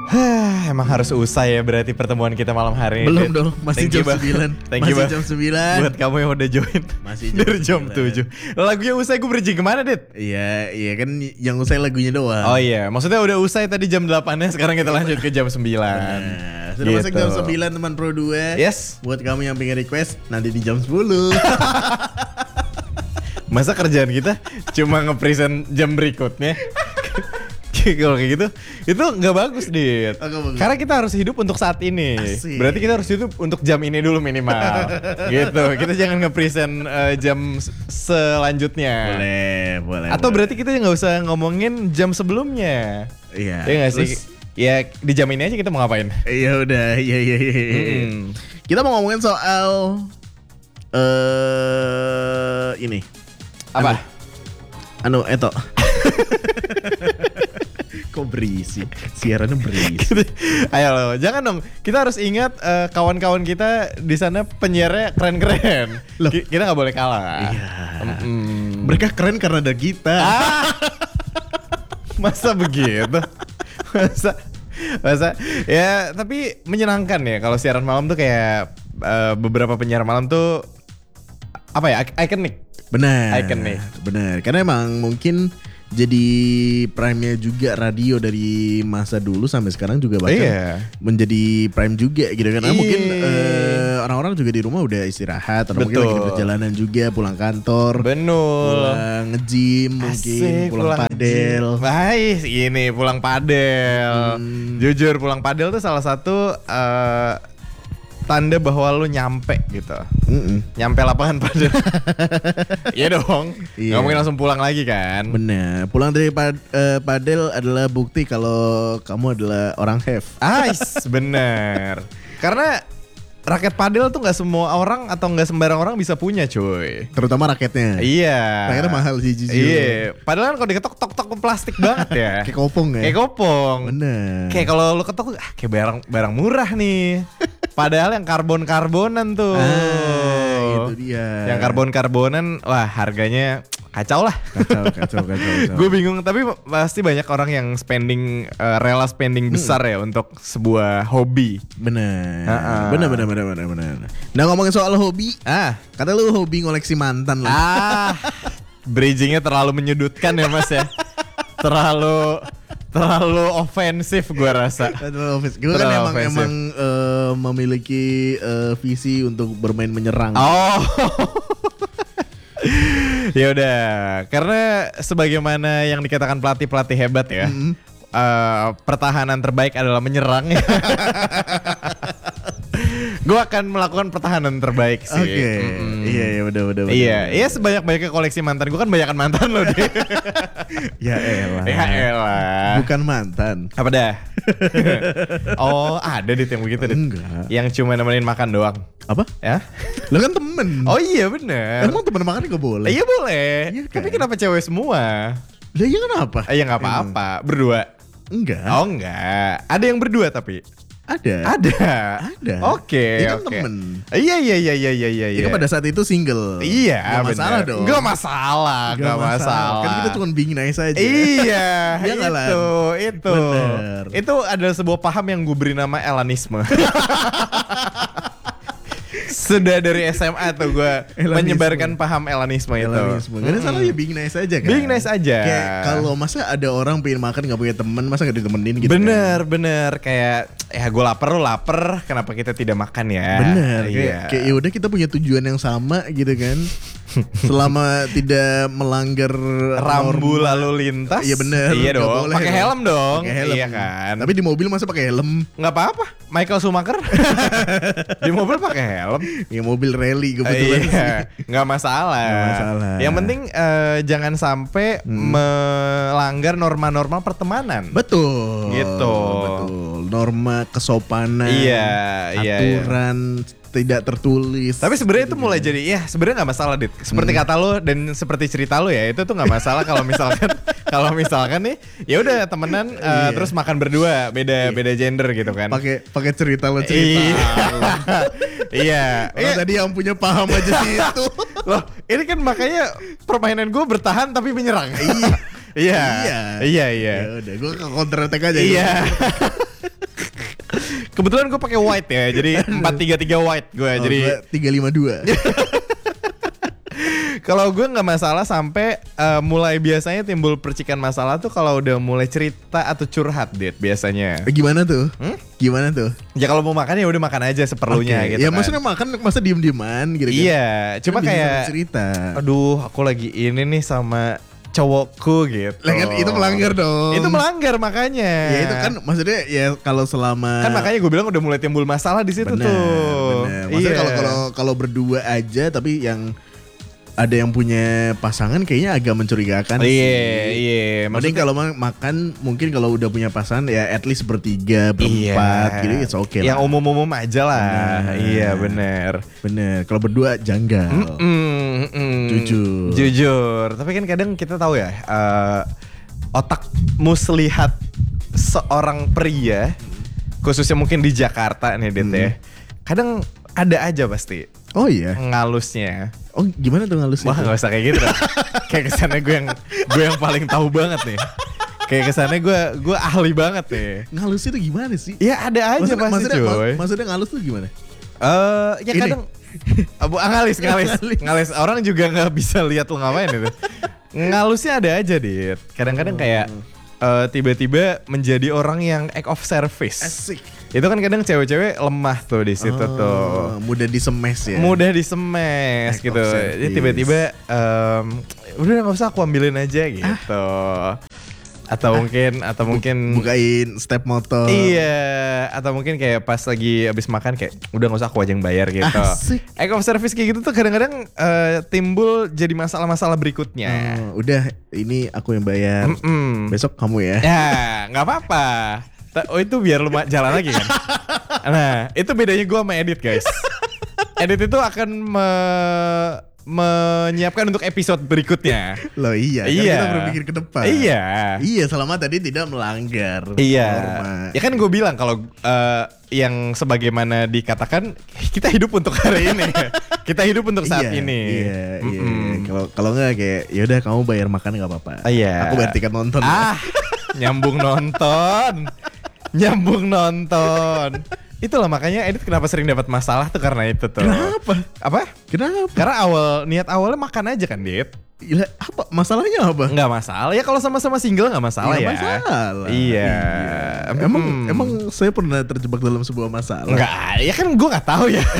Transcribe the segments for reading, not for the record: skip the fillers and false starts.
Emang harus usai ya berarti pertemuan kita malam hari ini. Belum dong, masih jam 9. Thank you masih jam 9. buat kamu yang udah join. Masih dari jam 7. Lagunya usai gue bridging kemana, Dit? Iya kan yang usai lagunya doang. Oh iya, maksudnya udah usai tadi jam 8-nya, sekarang kita lanjut ke jam 9. Sudah masuk jam 9 teman Pro 2. Yes. Buat kamu yang pengen request nanti di jam 10. Masa kerjaan kita cuma nge-present jam berikutnya? Kalau kayak gitu, itu nggak bagus, Dit. Karena kita harus hidup untuk saat ini. Asik. Berarti kita harus hidup untuk jam ini dulu minimal. Gitu. Kita jangan nge-present jam selanjutnya. Boleh. Atau berarti kita nggak usah ngomongin jam sebelumnya. Iya. Iya nggak sih? Ya di jam ini aja kita mau ngapain? Iya udah, iya. Kita mau ngomongin soal ini. Apa? Eto. Kok berisi? Siarannya berisi. Ayo loh, jangan dong. Kita harus ingat kawan-kawan kita di sana penyiarnya keren-keren. Kita nggak boleh kalah. Iya. Mereka keren karena ada kita. Masa begitu? Masa ya, tapi menyenangkan ya kalau siaran malam tuh kayak beberapa penyiar malam tuh apa ya, ikonik. Benar. Karena emang mungkin jadi prime-nya juga radio dari masa dulu sampai sekarang juga bahkan menjadi prime juga gitu kan. Mungkin orang-orang juga di rumah udah istirahat atau mungkin lagi perjalanan juga, pulang kantor. Pulang nge-gym mungkin, pulang padel. Baik, ini pulang padel. Jujur pulang padel tuh salah satu tanda bahwa lu nyampe gitu. Nyampe lapangan padel. Iya dong. Gak mungkin langsung pulang lagi kan. Bener. Pulang dari padel adalah bukti kalau kamu adalah orang have. Bener. Karena raket padel tuh gak semua orang atau gak sembarang orang bisa punya, cuy. Terutama raketnya. Iya. Raketnya mahal sih jujur. Iya. Padahal kan kalau diketok tok plastik banget ya. Kayak kopong ya. Kayak kopong. Bener. Kayak kalau lu ketok kayak barang murah nih. Padahal yang karbon-karbonan tuh. Itu dia. Yang karbon-karbonan, wah harganya kacau lah. Kacau. Gue bingung, tapi pasti banyak orang yang rela spending besar ya untuk sebuah hobi. Bener. Nah ngomongin soal hobi, kata lu hobi ngoleksi mantan lah. Bridgingnya terlalu menyudutkan ya Mas ya. Terlalu ofensif gue rasa. Gue kan emang memiliki visi untuk bermain menyerang. Ya udah, karena sebagaimana yang dikatakan pelatih hebat ya, pertahanan terbaik adalah menyerang. Gue akan melakukan pertahanan terbaik sih. Oke. Iya bener. Iya sebanyak-banyaknya koleksi mantan. Gue kan banyakan mantan loh deh. Ya elah. Bukan mantan. Apa dah? Oh ada deh yang begitu deh. Enggak. Yang cuma nemenin makan doang. Apa? Ya? Lo kan temen. Oh iya bener. Emang temen makan gak boleh? Iya boleh. Iya kan? Tapi kenapa cewek semua? Lah iya kenapa? Ya gak apa-apa. Berdua? Enggak. Oh enggak. Ada yang berdua tapi? Ada. Oke. Dia kan temen. Iya. Dia kan pada saat itu single. Iya. Gak masalah dong. Gak masalah. Kan kita cuma being nice aja. Iya. Iya itu. Bener. Itu adalah sebuah paham yang gue beri nama elanisme. Sudah dari SMA tuh gue menyebarkan paham elanisme itu. Gak ada salah ya being nice aja kan. Being nice aja. Kayak kalau masa ada orang pengen makan gak punya temen, masa gak ditemenin gitu. Bener. Kayak ya gue lapar, lu lapar, kenapa kita tidak makan ya? Bener. Kayak ya udah kita punya tujuan yang sama gitu kan. Selama tidak melanggar rambu lalu lintas. Iya bener. Iya dong. Pakai helm dong. Iya kan. Tapi di mobil masa pakai helm? Nggak apa-apa. Michael Schumacher di mobil pakai helm. Ya mobil rally kebetulan. Iya. Nggak masalah. Yang penting jangan sampai melanggar norma-norma pertemanan. Betul. Gitu. Betul. Norma kesopanan. Iya. Aturan. Tidak tertulis. Tapi sebenarnya itu mulai jadi ya sebenarnya nggak masalah Dit. Seperti kata lo dan seperti cerita lo ya, itu tuh nggak masalah kalau misalkan nih ya udah temenan terus makan berdua beda gender gitu kan. Pakai cerita lo cerita. Iya. Tadi yang punya paham aja sih itu. Loh, ini kan makanya permainan gue bertahan tapi menyerang. Iya. Ya udah, gue ke counter attack aja. Iya. Kebetulan gue pakai white ya, jadi 433 white gue. Jadi 352. kalau gue nggak masalah sampai mulai biasanya timbul percikan masalah tuh kalau udah mulai cerita atau curhat biasanya. Gimana tuh? Gimana tuh? Ya kalau mau makan ya udah makan aja seperlunya gitu. Ya kan. maksudnya makan masa diem-dieman gitu kan. Iya, cuma bisa kayak cerita. Aduh, aku lagi ini nih sama cowokku gitu. Lah kan itu melanggar dong. Itu melanggar makanya. Ya itu kan maksudnya ya kalau selama kan makanya gue bilang udah mulai timbul masalah di situ tuh. Bener. Maksudnya kalau berdua aja tapi yang ada yang punya pasangan kayaknya agak mencurigakan sih. Iya. Mending kalau makan mungkin kalau udah punya pasangan ya at least bertiga, berempat gitu it's okay lah. Yang umum-umum aja lah. Bener. Iya bener. Kalau berdua janggal. Jujur. Tapi kan kadang kita tahu ya otak muslihat seorang pria khususnya mungkin di Jakarta nih Det ya. Kadang ada aja pasti. Oh iya. Ngalusnya. Oh gimana tuh ngalusnya? Wah gak usah kayak gitu. Kayak kesannya gue yang paling tahu banget nih. Kayak kesannya gue ahli banget nih. Ngalus itu gimana sih? Ya ada aja pasti cuy. Maksudnya ngalus tuh gimana? Ya kadang ngalis. Orang juga nggak bisa lihat lo ngapain itu. Ngalusnya ada aja Dit. Kadang-kadang kayak tiba-tiba menjadi orang yang act of service. Asik. Itu kan kadang cewek-cewek lemah tuh di situ tuh. Mudah disemes ya. Mudah disemes act gitu. Jadi tiba-tiba udah nggak usah aku ambilin aja gitu. Atau mungkin bukain step motor. Iya, atau mungkin kayak pas lagi abis makan kayak udah nggak usah aku aja yang bayar gitu. Asik. Act of service kayak gitu tuh kadang-kadang timbul jadi masalah-masalah berikutnya. Udah ini aku yang bayar. Besok kamu ya. Ya nggak apa-apa. Oh itu biar lu jalan lagi kan. Nah itu bedanya gue sama Edit guys. Edit itu akan menyiapkan untuk episode berikutnya. Loh iya. Kan kita berpikir ke depan. Iya selama tadi tidak melanggar norma. Ya kan gue bilang kalau yang sebagaimana dikatakan kita hidup untuk hari ini. Kita hidup untuk saat ini. Iya. Kalau nggak kayak yaudah kamu bayar makan nggak apa-apa. Iya. Aku bayar tiket nonton. Nyambung nonton. Itulah makanya Edit kenapa sering dapat masalah tuh karena itu tuh. Kenapa? Apa? Kenapa? Karena niat awalnya makan aja kan, Dit. Gila, apa? Masalahnya apa? Nggak masalah. Ya kalau sama-sama single nggak masalah ya. Nggak masalah. Iya. Emang saya pernah terjebak dalam sebuah masalah? Nggak, ya kan gue nggak tahu ya.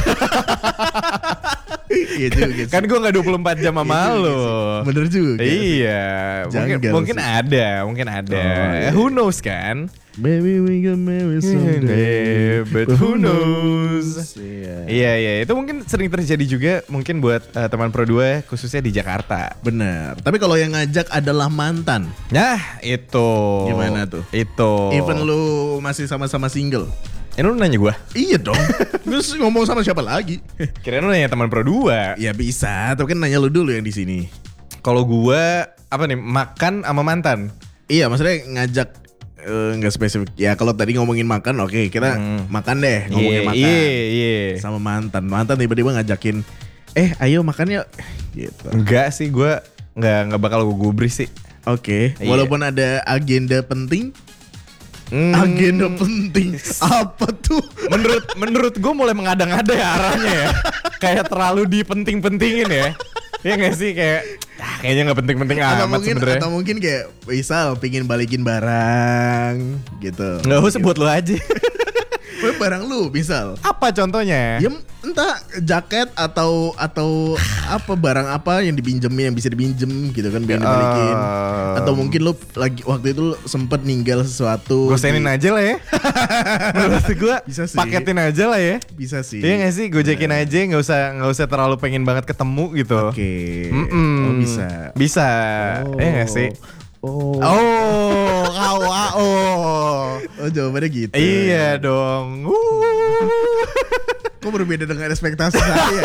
Iya juga. Kan gue nggak 24 jam sama lo. Bener juga. Iya. Mungkin ada. Who knows kan? Maybe we get married someday, but who knows? Iya. Itu mungkin sering terjadi juga mungkin buat teman Pro 2 khususnya di Jakarta. Benar. Tapi kalau yang ngajak adalah mantan. Nah, itu. Gimana tuh? Itu. Even lu masih sama-sama single. Lu nanya gue? Iya dong. Terus ngomong sama siapa lagi? Kirain lu nanya teman Pro 2. Ya bisa, tapi kan nanya lu dulu yang di sini. Kalau gue apa nih, makan sama mantan? Iya, maksudnya ngajak nggak spesifik. Ya kalau tadi ngomongin makan, oke, kita makan deh, ngomongin makan. Iya. Sama mantan tiba-tiba ngajakin, ayo makan yuk. Gitu. Enggak sih, gue nggak bakal gue gubris sih. Oke. Walaupun ada agenda penting. Agenda penting apa tuh? Menurut gue mulai mengada-ngada ya arahnya ya. Kayak terlalu dipenting-pentingin ya. Iya gak sih kayak kayaknya gak penting-penting amat sebenernya. Atau mungkin kayak misal pingin balikin barang gitu. Gak usah buat lu aja. Barang lu misal. Apa contohnya? Ya entah jaket atau apa barang apa yang dipinjemin, yang bisa dipinjem gitu kan, biar dibalikin. Atau mungkin lu lagi waktu itu sempet ninggal sesuatu. Gosenin aja lah ya. Menurut gue paketin aja lah ya. Bisa sih. Iya gak sih, gojekin aja, gak usah terlalu pengen banget ketemu gitu. Oke. Oh bisa. Iya gak sih? Jawabannya gitu. Iya dong. Kok berbeda dengan ekspektasi saya?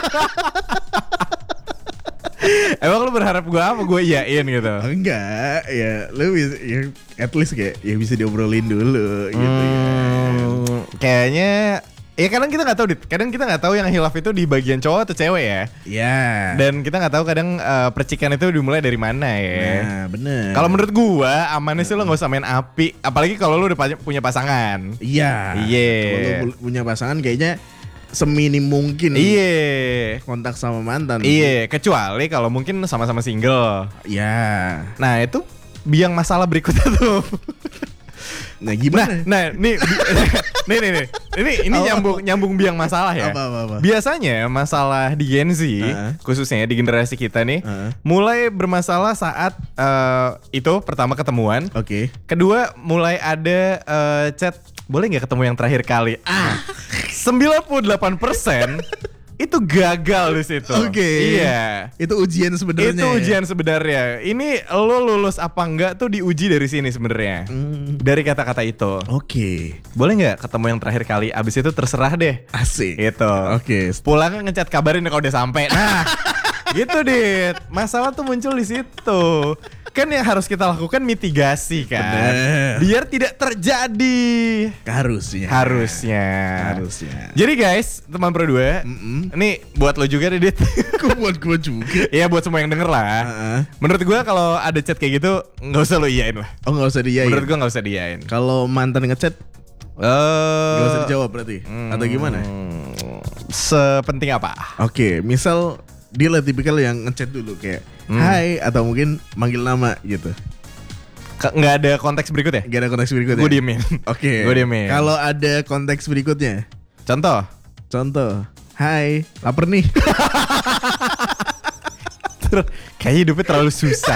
Emang lu berharap gue apa? Gue iyain gitu? Enggak, ya lu bisa, ya, at least kayak ya bisa diobrolin dulu gitu ya. Kayaknya Ya kadang kita nggak tahu, Dit. Kadang kita nggak tahu yang hilaf itu di bagian cowok atau cewek ya. Iya. Dan kita nggak tahu kadang percikan itu dimulai dari mana ya. Nah, bener. Kalau menurut gua amannya sih lo nggak usah main api, apalagi kalau lo udah punya pasangan. Iya. Kalau lo punya pasangan kayaknya seminim mungkin. Iya. Kontak sama mantan. Iya, kecuali kalau mungkin sama-sama single. Iya. Nah, itu biang masalah berikutnya tuh. Nah, gimana? Nah, nih. Ini nyambung biang masalah ya. Apa. Biasanya masalah di Gen Z, khususnya di generasi kita nih, mulai bermasalah saat itu pertama ketemuan. Oke. Kedua, mulai ada chat, boleh nggak ketemu yang terakhir kali? 98% itu gagal di situ. Oke. Iya. Itu ujian sebenarnya. Itu ujian sebenarnya. Ini lo lulus apa enggak tuh diuji dari sini sebenarnya. Dari kata-kata itu. Oke. Boleh nggak ketemu yang terakhir kali? Abis itu terserah deh. Asik. Gitu. Oke. Pulang ngechat kabarin kalau udah sampai. Nah, gitu Dit. Masalah tuh muncul di situ. Kan yang harus kita lakukan mitigasi kan. Bener. Biar tidak terjadi. Harusnya. Jadi guys, teman Pro 2, ini buat lo juga deh, Dit. Kok buat gue juga? Iya, buat semua yang denger lah. Menurut gue kalau ada chat kayak gitu, nggak usah lo iyain lah. Oh, nggak usah diiyain. Menurut gue nggak usah diiyain. Kalau mantan ngechat, nggak usah dijawab berarti? Atau gimana? Sepenting apa? Oke, misal dia lah tipikal yang ngechat dulu kayak hai atau mungkin manggil nama gitu. Nggak ada konteks berikutnya? Gak ada konteks berikutnya. Gue diemin. Oke. Gue diemin. Kalau ada konteks berikutnya, Contoh, hai, lapar nih. kayaknya hidupnya terlalu susah.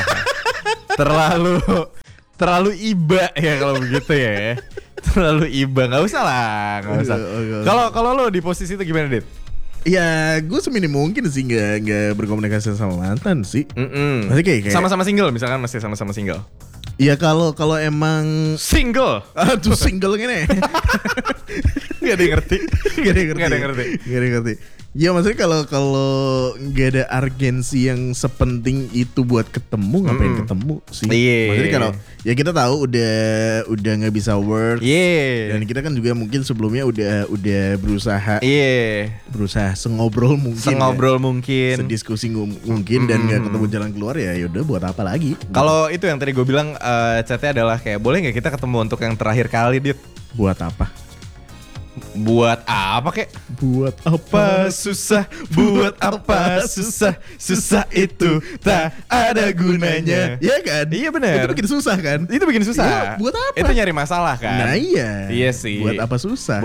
terlalu iba ya kalau begitu ya. Terlalu iba, nggak usah lah, nggak usah. Kalau lo di posisi itu gimana, Dit? Ya, gue seminim mungkin sih nggak berkomunikasi sama mantan sih. Masih kayak sama-sama single, misalkan masih sama-sama single. Iya, kalau emang single. Aduh, single gini. Gak ada yang ngerti. Gak ada yang ngerti. Ya maksudnya kalau nggak ada urgensi yang sepenting itu buat ketemu, ngapain ketemu sih? Maksudnya kalau ya kita tahu udah nggak bisa work. Dan kita kan juga mungkin sebelumnya udah berusaha sengobrol mungkin. Sediskusi mungkin dan nggak ketemu jalan keluar, ya yaudah buat apa lagi? Kalau itu yang tadi gue bilang chatnya adalah kayak boleh nggak kita ketemu untuk yang terakhir kali, Dit? Buat apa? Buat apa kek? Buat apa susah? Buat apa susah? Susah itu tak ada gunanya. Iya kan? Iya benar. Itu bikin susah kan? Itu bikin susah. Iya, buat apa? Itu nyari masalah kan? Nah iya. Iya sih. Buat apa susah?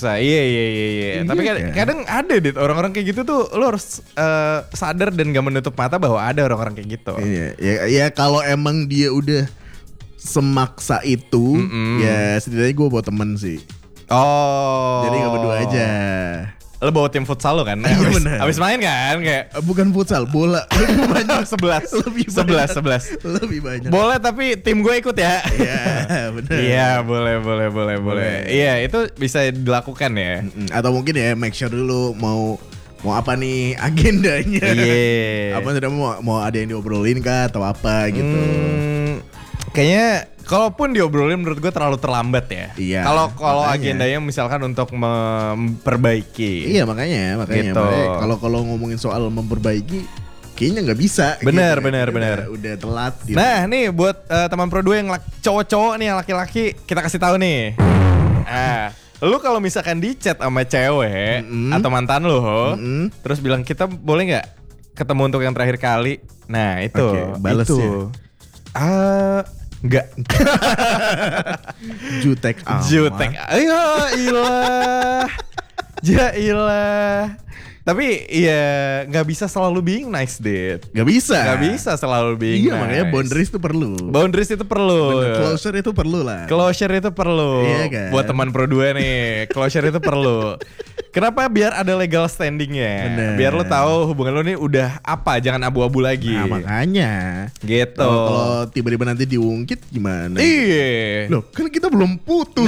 Iya. Tapi kadang ada Dit orang-orang kayak gitu tuh, lo harus sadar dan gak menutup mata bahwa ada orang-orang kayak gitu. Iya. Ya kalau emang dia udah semaksa itu, ya setidaknya gue bawa temen sih. Oh. Jadi gak berdua aja. Lo bawa tim futsal lo kan? Abis main kan? Kayak bukan futsal, bola. Lebih banyak. 11. Lebih banyak. Boleh tapi tim gue ikut ya. Iya benar. Iya boleh. Iya itu bisa dilakukan ya. Atau mungkin ya make sure dulu mau apa nih agendanya. Iya. Apa sudah mau ada yang diobrolin kah atau apa gitu. Kayaknya kalaupun diobrolin menurut gue terlalu terlambat ya. Iya. Kalau agendanya misalkan untuk memperbaiki. Iya makanya. Gitu. Kalau ngomongin soal memperbaiki, kayaknya nggak bisa. Benar. Udah telat. Gitu. Nah nih buat teman Pro 2 yang cowok-cowok nih, yang laki-laki, kita kasih tahu nih. Lu kalau misalkan di chat sama cewek atau mantan lu, terus bilang kita boleh nggak ketemu untuk yang terakhir kali? Nah itu, balas itu. Enggak. Jutek. Ya ilah. Tapi ya nggak bisa selalu being nice, Dit. Nggak bisa selalu being nice. Iya makanya boundaries itu perlu. Closure itu perlu. Iya kan? Buat teman Pro 2 nih, closure itu perlu. Kenapa? Biar ada legal standingnya. Bener. Biar lo tahu hubungan lo nih udah apa, jangan abu-abu lagi. Nah makanya. Gitu. Kalau tiba-tiba nanti diungkit gimana? Iya. Loh kan kita belum putus.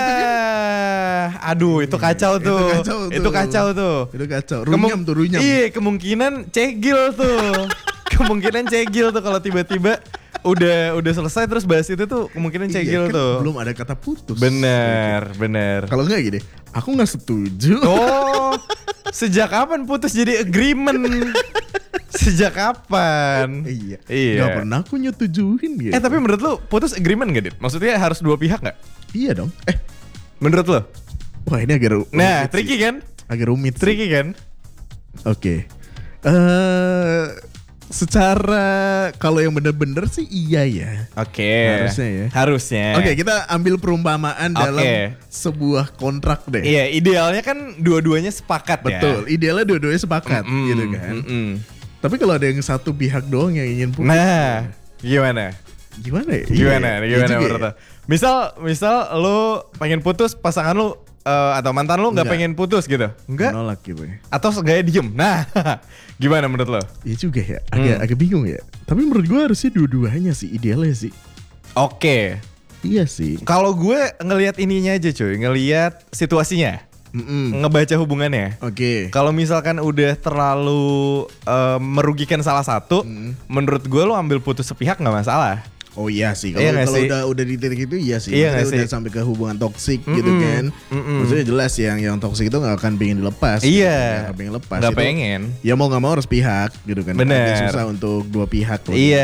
Aduh itu kacau tuh. Itu kacau tuh. Runyam. Iya kemungkinan cegil tuh. kemungkinan cegil tuh kalau tiba-tiba udah selesai terus bahas itu tuh kemungkinan cegil kan tuh. Belum ada kata putus. Bener. Kalau enggak gini, aku nggak setuju. Oh, sejak kapan putus jadi agreement? Sejak kapan? Iya. Gak pernah aku nyetujuin gitu. Tapi menurut lu putus agreement gak, Dit? Maksudnya harus dua pihak gak? Iya dong. Menurut lu? Wah, ini agak rumit. Nah, tricky kan? Agak rumit. Tricky kan? Oke. Secara kalau yang bener-bener sih iya ya. Oke. Harusnya ya. Harusnya. Oke, kita ambil perumpamaan dalam sebuah kontrak deh. Iya, idealnya kan dua-duanya sepakat. Betul, idealnya dua-duanya sepakat gitu kan. Tapi kalau ada yang satu pihak doang yang ingin putus. Nah, gimana? Gimana ya? Gimana menurut lo? Misal lo pengen putus, pasangan lo atau mantan lo nggak pengen putus gitu? Enggak? Nolak gitu ya. Atau gaya diem? Nah, gimana menurut lo? Iya juga ya, agak bingung ya. Tapi menurut gue harusnya dua-duanya sih, idealnya sih. Oke. Iya sih. Kalau gue ngelihat ininya aja cuy, ngelihat situasinya. Ngebaca hubungannya. Oke. Kalau misalkan udah terlalu merugikan salah satu, menurut gue lo ambil putus sepihak nggak masalah. Oh iya sih, kalau udah di titik itu iya sih. Iya udah sampai ke hubungan toksik gitu kan. Maksudnya jelas yang toksik itu nggak akan pengen dilepas. Iya. Nggak pengen lepas. Nggak pengen. Ya mau nggak mau harus pihak gitu kan. Bener. Agak susah untuk dua pihak.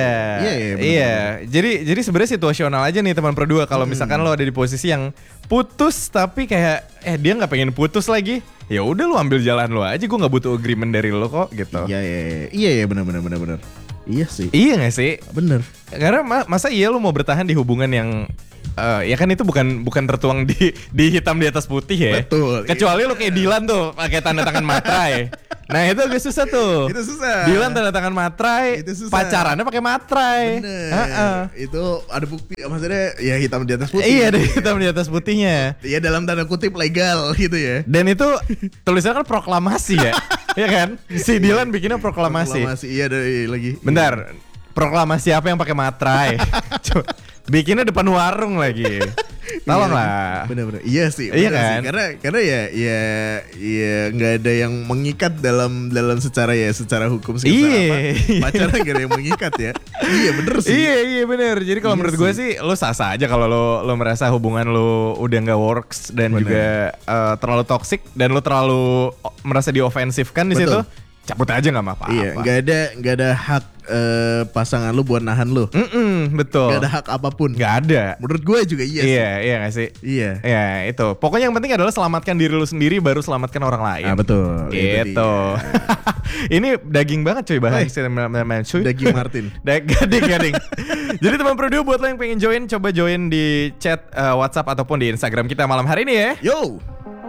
Iya. Jadi sebenarnya situasional aja nih teman berdua. Kalau misalkan lo ada di posisi yang putus tapi kayak dia nggak pengen putus lagi. Ya udah lo ambil jalan lo aja. Gue nggak butuh agreement dari lo kok gitu. Iya benar. Iya sih. Iya gak sih? Bener. Karena masa iya lu mau bertahan di hubungan yang ya kan itu bukan tertuang di hitam di atas putih ya. Betul. Kecuali lu kayak Dilan tuh pakai tanda tangan materai. Nah itu agak susah tuh. Itu susah. Dilan tanda tangan materai. Itu susah. Pacarannya pakai materai. Bener. Itu ada bukti. Maksudnya ya hitam di atas putih. Iya ada hitam di atas putihnya. Iya dalam tanda kutip legal gitu ya. Dan itu tulisannya kan proklamasi ya. Iya kan? Si Dilan bikinnya proklamasi. Iya lagi. Bentar. Proklamasi apa yang pakai materai? Bikinnya depan warung lagi. Tolonglah. Bener-bener. Iya sih. Iya kan? Sih. Karena ya nggak ada yang mengikat dalam secara hukum sih. Iya. Pacaran gak ada yang mengikat ya. Iya bener sih. Iya bener. Jadi kalau menurut gue sih lo sah-sah aja kalau lo merasa hubungan lo udah nggak works dan juga terlalu toxic dan lo terlalu merasa diofensifkan di situ. Cabut aja nggak apa-apa. Iya, nggak ada hak pasangan lu buat nahan lu. Betul. Nggak ada hak apapun. Nggak ada. Menurut gue juga iya sih. Iya nggak sih. Iya. Ya itu. Pokoknya yang penting adalah selamatkan diri lu sendiri baru selamatkan orang lain. Betul. Gitu. Ini daging banget cuy bahas cuy. Daging Martin. Gading. Jadi teman Pro buat lo yang pengen join, coba join di chat WhatsApp ataupun di Instagram kita malam hari ini ya. Yo.